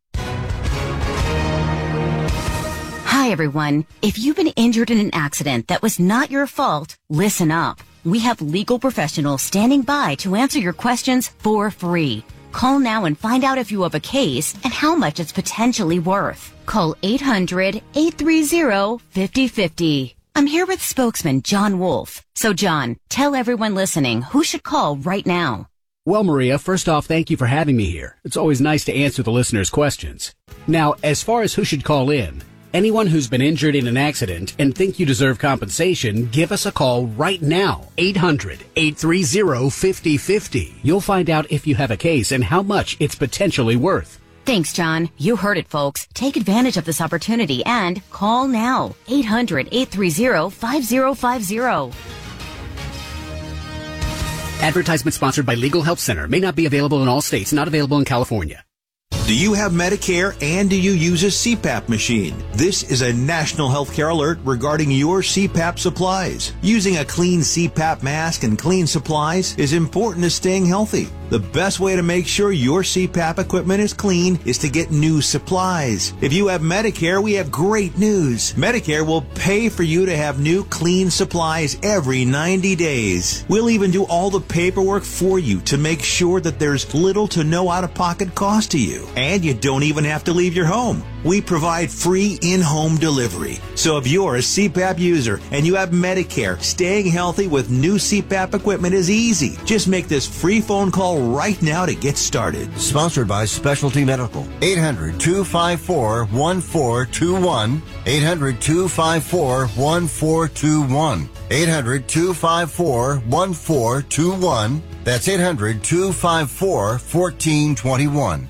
Hi, everyone. If you've been injured in an accident that was not your fault, listen up. We have legal professionals standing by to answer your questions for free. Call now and find out if you have a case and how much it's potentially worth. Call eight hundred, eight three zero, five oh five oh. I'm here with spokesman John Wolf. So, John, tell everyone listening who should call right now. Well, Maria, first off, thank you for having me here. It's always nice to answer the listeners' questions. Now, as far as who should call in, anyone who's been injured in an accident and think you deserve compensation, give us a call right now. eight hundred, eight three zero, five oh five oh. You'll find out if you have a case and how much it's potentially worth. Thanks, John. You heard it, folks. Take advantage of this opportunity and call now. eight hundred, eight three zero, five oh five oh. Advertisement sponsored by Legal Help Center. May not be available in all states. Not available in California. Do you have Medicare and do you use a C PAP machine? This is a national healthcare alert regarding your C PAP supplies. Using a clean C PAP mask and clean supplies is important to staying healthy. The best way to make sure your C PAP equipment is clean is to get new supplies. If you have Medicare, we have great news. Medicare will pay for you to have new clean supplies every ninety days. We'll even do all the paperwork for you to make sure that there's little to no out-of-pocket cost to you. And you don't even have to leave your home. We provide free in-home delivery. So if you're a C PAP user and you have Medicare, staying healthy with new C PAP equipment is easy. Just make this free phone call right now to get started. Sponsored by Specialty Medical. eight hundred, two five four, one four two one. eight hundred, two five four, one four two one. eight hundred, two five four, one four two one. That's eight hundred, two five four, one four two one.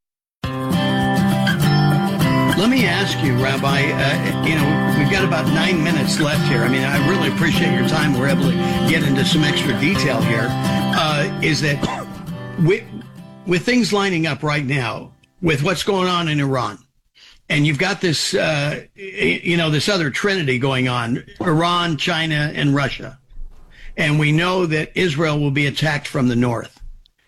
Let me ask you, Rabbi, uh, you know, we've got about nine minutes left here. I mean, I really appreciate your time. We're able to get into some extra detail here. Uh, is that with, with things lining up right now, with what's going on in Iran, and you've got this, uh, you know, this other trinity going on, Iran, China, and Russia. And we know that Israel will be attacked from the north.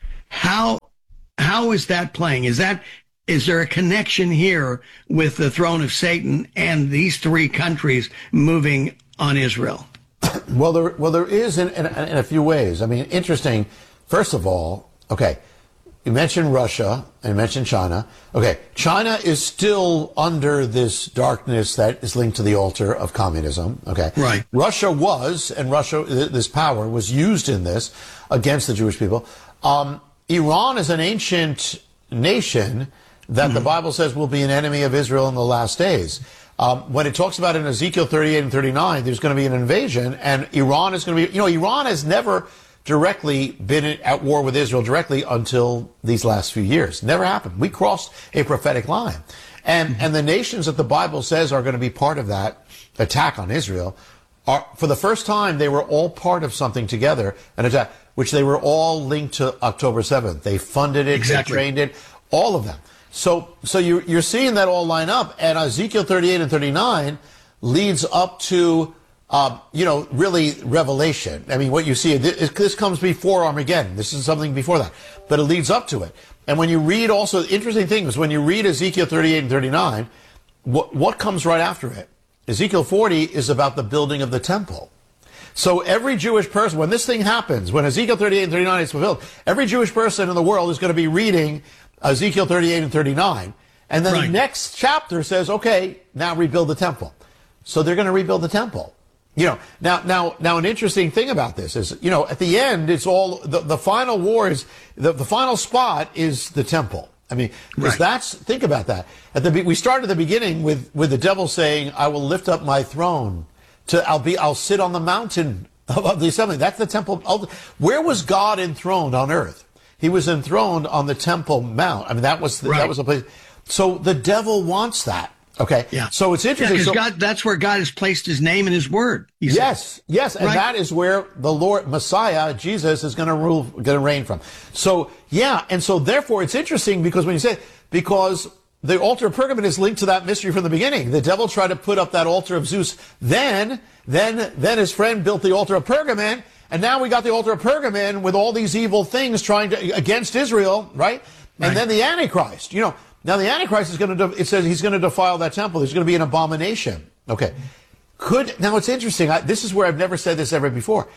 How, how is that playing? Is that, is there a connection here with the throne of Satan and these three countries moving on Israel? Well, there, well, there is in, in, in a few ways. I mean, interesting. First of all, okay, you mentioned Russia and you mentioned China. Okay, China is still under this darkness that is linked to the altar of communism. Okay, right. Russia was, and Russia, this power was used in this against the Jewish people. Um, Iran is an ancient nation that mm-hmm. the Bible says will be an enemy of Israel in the last days. Um, when it talks about in Ezekiel thirty-eight and thirty-nine, there's going to be an invasion, and Iran is going to be, you know, Iran has never directly been at war with Israel directly until these last few years. Never happened. We crossed a prophetic line. And, mm-hmm. and the nations that the Bible says are going to be part of that attack on Israel are, for the first time, they were all part of something together, an attack, which they were all linked to October seventh. They funded it, exactly. They trained it, all of them. So, so you're, you're seeing that all line up, and Ezekiel thirty-eight and thirty-nine leads up to, um, you know, really Revelation. I mean, what you see, this, this comes before Armageddon. This is something before that, but it leads up to it. And when you read also, the interesting thing is when you read Ezekiel thirty-eight and thirty-nine, what, what comes right after it? Ezekiel forty is about the building of the temple. So every Jewish person, when this thing happens, when Ezekiel thirty-eight and thirty-nine is fulfilled, every Jewish person in the world is going to be reading Ezekiel thirty-eight and thirty-nine. And then right. the next chapter says, okay, now rebuild the temple. So they're going to rebuild the temple. You know, now, now, now an interesting thing about this is, you know, at the end, it's all, the, the final war is, the, the final spot is the temple. I mean, because right. that's, think about that. At the, we started at the beginning with, with the devil saying, I will lift up my throne to, I'll be, I'll sit on the mountain of the assembly. That's the temple. Where was God enthroned on earth? He was enthroned on the Temple Mount. I mean, that was the, right. that was the place. So the devil wants that. Okay. Yeah. So it's interesting. Yeah, so, God, that's where God has placed his name and his word. Yes. Said. Yes. And right? that is where the Lord, Messiah, Jesus, is going to rule, going to reign from. So, yeah. And so therefore it's interesting because when you say, because the altar of Pergamon is linked to that mystery from the beginning. The devil tried to put up that altar of Zeus. Then, then, then his friend built the altar of Pergamon. And now we got the altar of Pergamon with all these evil things trying to, against Israel, right? And right. then the Antichrist, you know, now the Antichrist is going to, it says he's going to defile that temple. There's going to be an abomination. Okay. Could, now it's interesting. I, this is where I've never said this ever before.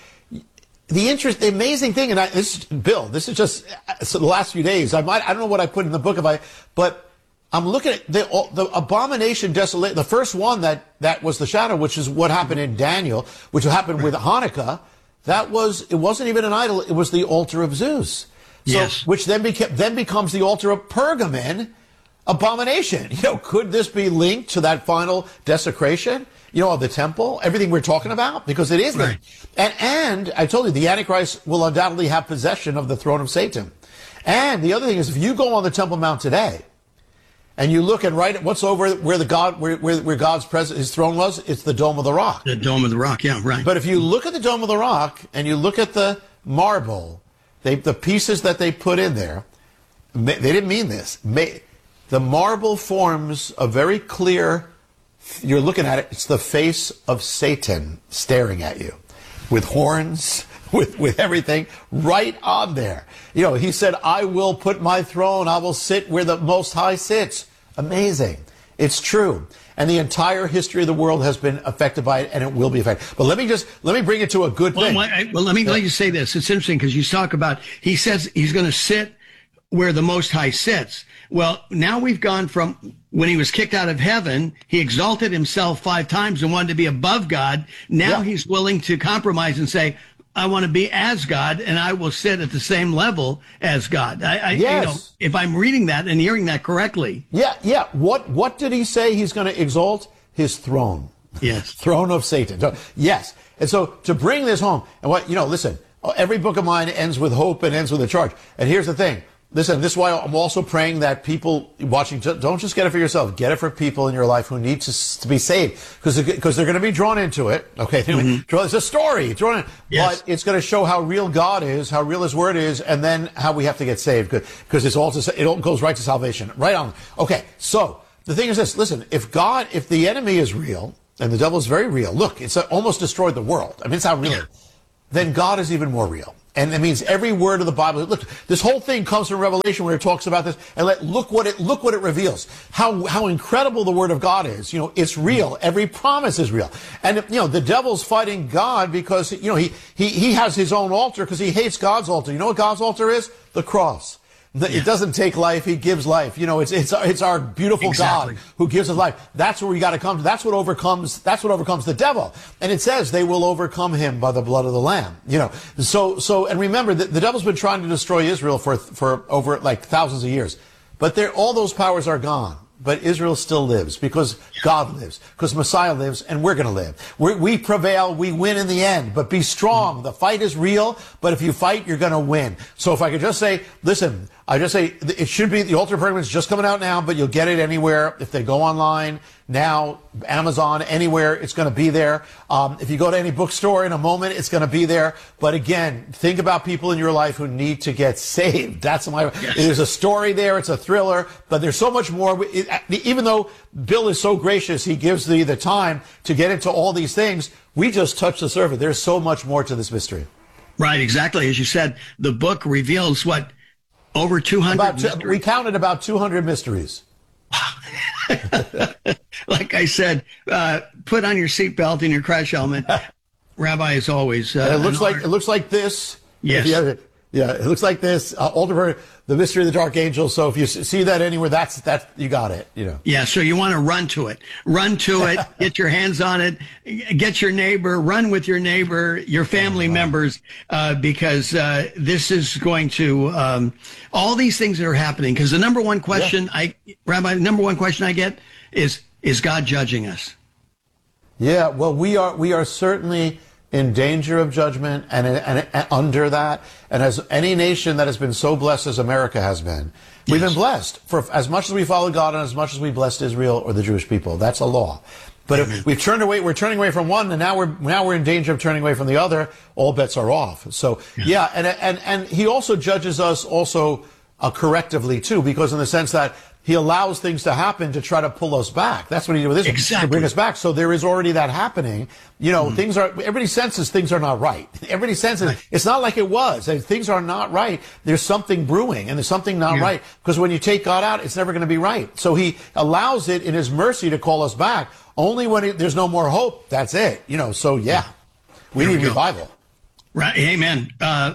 The interest, the amazing thing, and I, this, Bill, this is just so the last few days. I might, I don't know what I put in the book if I, but I'm looking at the, the abomination desolate, the first one that, that was the shadow, which is what happened in Daniel, which happened with Hanukkah. That was, it wasn't even an idol, it was the altar of Zeus. So, yes. Which then became, then becomes the altar of Pergamon, abomination. You know, could this be linked to that final desecration, you know, of the temple? Everything we're talking about? Because it is. Right. And, and I told you, the Antichrist will undoubtedly have possession of the throne of Satan. And the other thing is, if you go on the Temple Mount today, and you look and right, what's over where the God, where, where, where God's presence, his throne was? It's the Dome of the Rock. The Dome of the Rock, yeah, right. But if you look at the Dome of the Rock and you look at the marble, they, the pieces that they put in there, they didn't mean this. The marble forms a very clear, you're looking at it, it's the face of Satan staring at you with horns, with, with everything right on there. You know, he said, I will put my throne, I will sit where the Most High sits. Amazing. It's true. And the entire history of the world has been affected by it, and it will be affected. But let me just, let me bring it to a good well, thing. Well, I, well let me yeah. let you say this. It's interesting because you talk about, he says he's going to sit where the Most High sits. Well, now we've gone from when he was kicked out of heaven, he exalted himself five times and wanted to be above God. Now yeah. he's willing to compromise and say, I want to be as God, and I will sit at the same level as God. I, I yes. you know, if I'm reading that and hearing that correctly. Yeah, yeah. What what did he say he's going to exalt? His throne. Yes. Throne of Satan. So, yes. And so to bring this home, and what, you know, listen, every book of mine ends with hope and ends with a charge. And here's the thing. Listen, this is why I'm also praying that people watching, don't just get it for yourself. Get it for people in your life who need to, to be saved. Because because they're going to be drawn into it. Okay? Mm-hmm. It's a story. Drawn in, yes. But it's going to show how real God is, how real His Word is, and then how we have to get saved. Because it's all to, it all goes right to salvation. Right on. Okay, so the thing is this. Listen, if God, if the enemy is real, and the devil is very real, look, it's almost destroyed the world. I mean, it's not real. Yeah. Then God is even more real. And it means every word of the Bible. Look, this whole thing comes from Revelation where it talks about this. And let, look what it, look what it reveals. How, how incredible the Word of God is. You know, it's real. Every promise is real. And, you know, the devil's fighting God because, you know, he, he, he has his own altar because he hates God's altar. You know what God's altar is? The cross. The, yeah. It doesn't take life, He gives life. You know, it's it's it's our beautiful exactly. God who gives us life. That's where we got to come to. That's what overcomes. That's what overcomes the devil. And it says they will overcome him by the blood of the Lamb. You know, so so and remember that the devil's been trying to destroy Israel for for over like thousands of years, but there all those powers are gone. But Israel still lives because God lives, because Messiah lives, and we're going to live. We're, we prevail, we win in the end, but be strong. The fight is real, but if you fight, you're going to win. So if I could just say, listen, I just say it should be, the Altar of Pergamum is just coming out now, but you'll get it anywhere. If they go online now, Amazon, anywhere, it's going to be there. Um, if you go to any bookstore in a moment, it's going to be there. But again, think about people in your life who need to get saved. That's my, yes. There's a story there. It's a thriller, but there's so much more. It, even though Bill is so gracious, he gives the, the time to get into all these things. We just touched the surface. There's so much more to this mystery. Right, exactly. As you said, the book reveals what, over two hundred about mysteries? We counted about two hundred mysteries. Like I said, uh, put on your seatbelt and your crash helmet. Rabbi, as always. Uh, it looks like, it looks like this. Yes. Yeah, it looks like this. Uh, Altar, the Mystery of the Dark Angel. So if you see that anywhere, that's that's you got it. You know. Yeah. So you want to run to it. Run to it. Get your hands on it. Get your neighbor. Run with your neighbor, your family oh, wow. members, uh, because uh, this is going to um, all these things that are happening. Because the number one question yeah. I, Rabbi, the number one question I get is, is God judging us? Yeah. Well, we are. We are certainly in danger of judgment and, and, and under that. And as any nation that has been so blessed as America has been, we've yes. been blessed for as much as we followed God and as much as we blessed Israel or the Jewish people. That's a law. But if we've turned away, we're turning away from one, and now we're now we're in danger of turning away from the other. All bets are off. So yeah, yeah and and and He also judges us also uh, correctively too, because in the sense that He allows things to happen to try to pull us back. That's what He did with this, exactly. to bring us back. So there is already that happening. You know, mm-hmm. things are, everybody senses things are not right. Everybody senses, right. It's not like it was. Things are not right. There's something brewing, and there's something not yeah. right. Because when you take God out, it's never going to be right. So He allows it in His mercy to call us back. Only when it, there's no more hope, that's it. You know, so yeah, we there need we revival. Right, amen. Uh,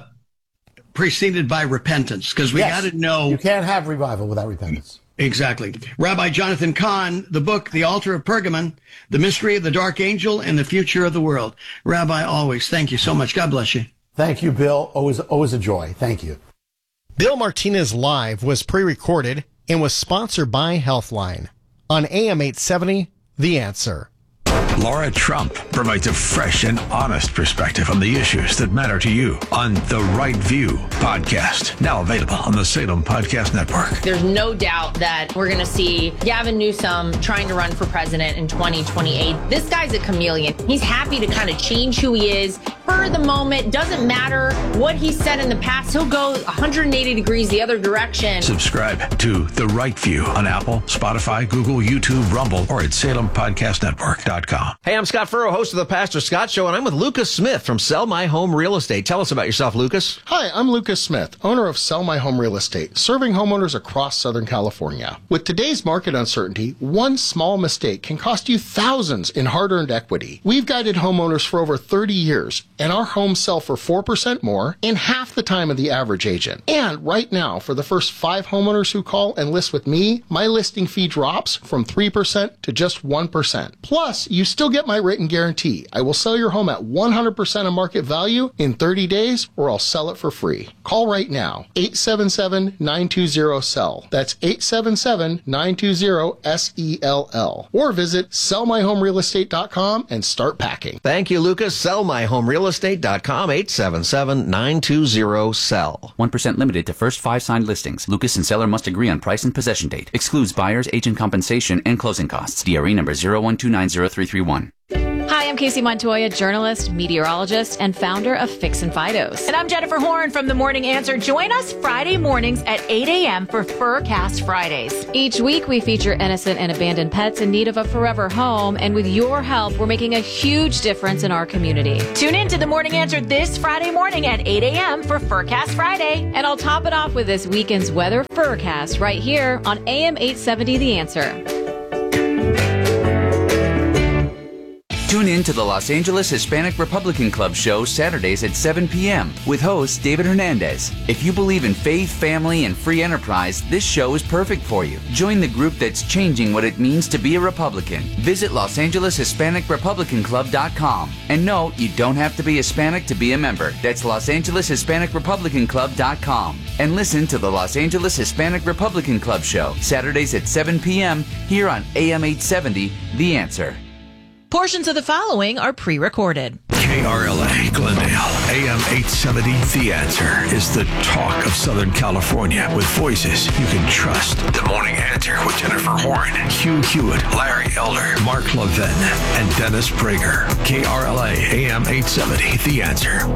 preceded by repentance, because we yes. got to know. You can't have revival without repentance. Exactly. Rabbi Jonathan Cahn, the book, The Altar of Pergamum, The Mystery of the Dark Angel and the Future of the World. Rabbi, always, thank you so much. God bless you. Thank you, Bill. Always, always a joy. Thank you. Bill Martinez Live was pre-recorded and was sponsored by Healthline on A M eight seventy, The Answer. Laura Trump provides a fresh and honest perspective on the issues that matter to you on The Right View podcast, now available on the Salem Podcast Network. There's no doubt that we're going to see Gavin Newsom trying to run for president in twenty twenty-eight. This guy's a chameleon. He's happy to kind of change who he is spur of the moment. Doesn't matter what he said in the past. He'll go one hundred eighty degrees the other direction. Subscribe to The Right View on Apple, Spotify, Google, YouTube, Rumble, or at Salem Podcast Network dot com. Hey, I'm Scott Furrow, host of the Pastor Scott Show, and I'm with Lucas Smith from Sell My Home Real Estate. Tell us about yourself, Lucas. Hi, I'm Lucas Smith, owner of Sell My Home Real Estate, serving homeowners across Southern California. With today's market uncertainty, one small mistake can cost you thousands in hard-earned equity. We've guided homeowners for over thirty years, and our homes sell for four percent more in half the time of the average agent. And right now, for the first five homeowners who call and list with me, my listing fee drops from three percent to just one percent. Plus, you still get my written guarantee. I will sell your home at one hundred percent of market value in thirty days, or I'll sell it for free. Call right now, eight seven seven, nine two zero, S E L L. That's eight seven seven, nine two zero, S E L L. Or visit sell my home real estate dot com and start packing. Thank you, Lucas. sell my home real estate dot com, eight seven seven, nine two zero, S E L L. one percent limited to first five signed listings. Lucas and seller must agree on price and possession date. Excludes buyer's agent compensation and closing costs. D R E number zero one two nine zero three three one. Hi, I'm Casey Montoya, journalist, meteorologist, and founder of Fix and Fidos. And I'm Jennifer Horn from The Morning Answer. Join us Friday mornings at eight a.m. for Furcast Fridays. Each week, we feature innocent and abandoned pets in need of a forever home. And with your help, we're making a huge difference in our community. Tune in to The Morning Answer this Friday morning at eight a.m. for Furcast Friday. And I'll top it off with this weekend's weather Furcast right here on A M eight seventy The Answer. Tune in to the Los Angeles Hispanic Republican Club show Saturdays at seven p.m. with host David Hernandez. If you believe in faith, family, and free enterprise, this show is perfect for you. Join the group that's changing what it means to be a Republican. Visit Los Angeles Hispanic Republican Club dot com. And no, you don't have to be Hispanic to be a member. That's Los Angeles Hispanic Republican Club dot com. And listen to the Los Angeles Hispanic Republican Club show Saturdays at seven p.m. here on A M eight seventy, The Answer. Portions of the following are pre-recorded. K R L A Glendale, A M eight seventy, The Answer is the talk of Southern California with voices you can trust. The Morning Answer with Jennifer Horn, Hugh Hewitt, Larry Elder, Mark Levin, and Dennis Prager. K R L A, A M eight seventy, The Answer.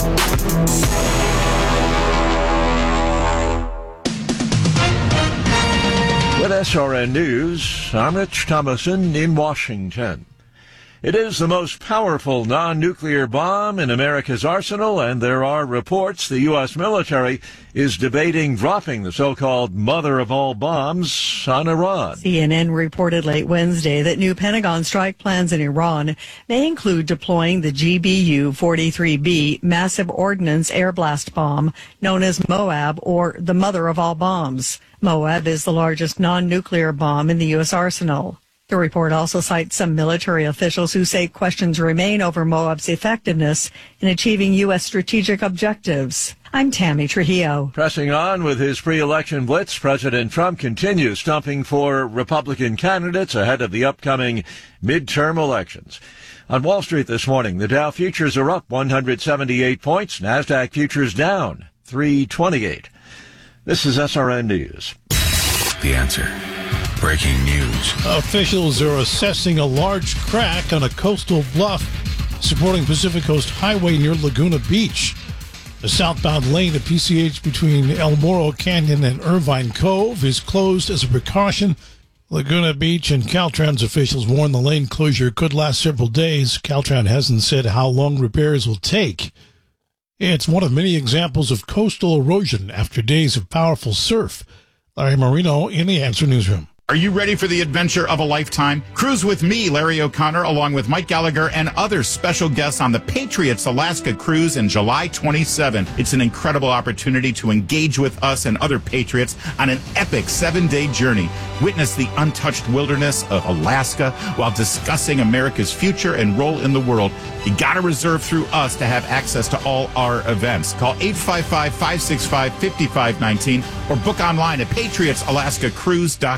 With S R N News, I'm Rich Thomason in Washington. It is the most powerful non-nuclear bomb in America's arsenal, and there are reports the U S military is debating dropping the so-called mother of all bombs on Iran. C N N reported late Wednesday that new Pentagon strike plans in Iran may include deploying the G B U forty-three B massive ordnance air blast bomb known as MOAB, or the mother of all bombs. MOAB is the largest non-nuclear bomb in the U S arsenal. The report also cites some military officials who say questions remain over MOAB's effectiveness in achieving U S strategic objectives. I'm Tammy Trujillo. Pressing on with his pre-election blitz, President Trump continues stumping for Republican candidates ahead of the upcoming midterm elections. On Wall Street this morning, the Dow futures are up one hundred seventy-eight points, NASDAQ futures down three twenty-eight. This is S R N News. The Answer. Breaking news. Officials are assessing a large crack on a coastal bluff supporting Pacific Coast Highway near Laguna Beach. The southbound lane of P C H between El Morro Canyon and Irvine Cove is closed as a precaution. Laguna Beach and Caltrans officials warn the lane closure could last several days. Caltrans hasn't said how long repairs will take. It's one of many examples of coastal erosion after days of powerful surf. Larry Marino in the Answer Newsroom. Are you ready for the adventure of a lifetime? Cruise with me, Larry O'Connor, along with Mike Gallagher and other special guests on the Patriots Alaska Cruise in July twenty-seventh. It's an incredible opportunity to engage with us and other Patriots on an epic seven-day journey. Witness the untouched wilderness of Alaska while discussing America's future and role in the world. You got to reserve through us to have access to all our events. Call eight five five, five six five, five five one nine or book online at patriots alaska cruise dot com.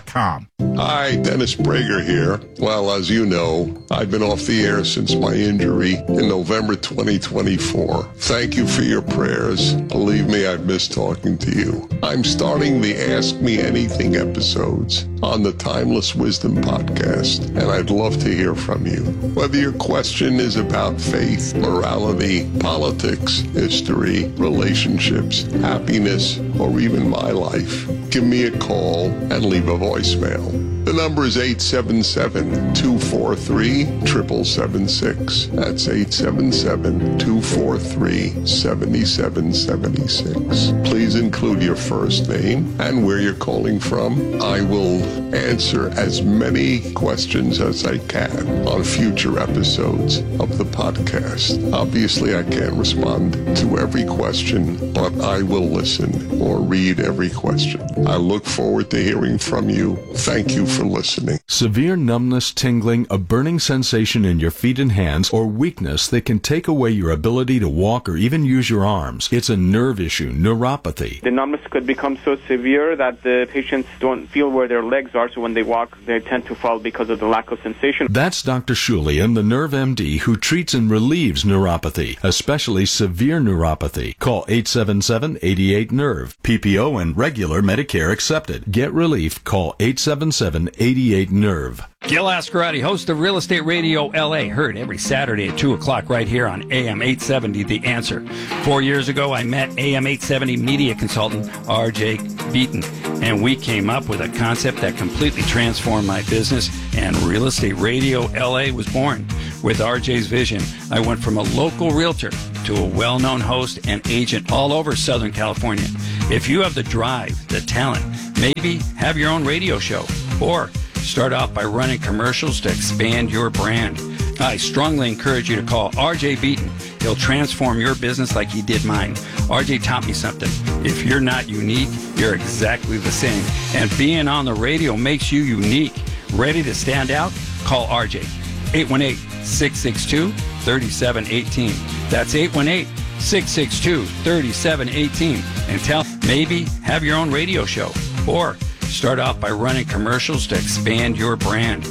com. Hi, Dennis Prager here. Well, as you know, I've been off the air since my injury in November twenty twenty-four. Thank you for your prayers. Believe me, I've missed talking to you. I'm starting the Ask Me Anything episodes on the Timeless Wisdom podcast, and I'd love to hear from you. Whether your question is about faith, morality, politics, history, relationships, happiness, or even my life, give me a call and leave a voicemail. The number is eight seven seven, two four three, seven seven seven six. That's eight seven seven, two four three, seven seven seven six. Please include your first name and where you're calling from. I will answer as many questions as I can on future episodes of the podcast. Obviously, I can't respond to every question, but I will listen or read every question. I look forward to hearing from you. Thank you for listening. Severe numbness, tingling, a burning sensation in your feet and hands, or weakness that can take away your ability to walk or even use your arms. It's a nerve issue, neuropathy. The numbness could become so severe that the patients don't feel where their legs are, so when they walk, they tend to fall because of the lack of sensation. That's Doctor Shulian, the Nerve M D, who treats and relieves neuropathy, especially severe neuropathy. Call eight seven seven, eight eight, nerve. P P O and regular Medicare accepted. Get relief. Call eight seven seven, eight eight, nerve. Gil Ascarati, host of Real Estate Radio L A, heard every Saturday at two o'clock right here on A M eight seventy, The Answer. Four years ago, I met A M eight seventy media consultant R J Beaton, and we came up with a concept that completely transformed my business, and Real Estate Radio L A was born. With R J's vision, I went from a local realtor to a well-known host and agent all over Southern California. If you have the drive, the talent, maybe have your own radio show, or start off by running commercials to expand your brand, I strongly encourage you to call R J Beaton. He'll transform your business like he did mine. R J taught me something. If you're not unique, you're exactly the same. And being on the radio makes you unique. Ready to stand out? Call R J. eight one eight, six six two, three seven one eight. That's eight one eight, six six two, three seven one eight. And tell, maybe have your own radio show. Or start off by running commercials to expand your brand.